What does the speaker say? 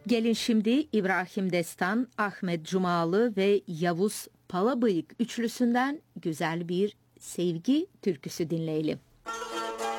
Gelin şimdi İbrahim Destan, Ahmet Cumalı ve Yavuz Palabıyık üçlüsünden güzel bir sevgi türküsü dinleyelim.